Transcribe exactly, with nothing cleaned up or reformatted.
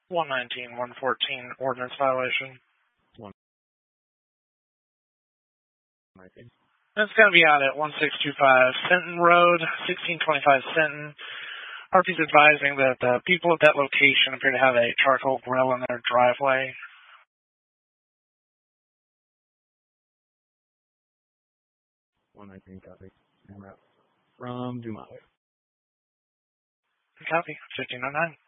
one nineteen, one fourteen, ordinance violation. one nineteen. It's going to be out at one six two five Sinton Road, sixteen twenty-five Sinton. R P's advising that the people at that location appear to have a charcoal grill in their driveway. one nineteen, copy. En route from Dumont. Copy, fifteen oh nine.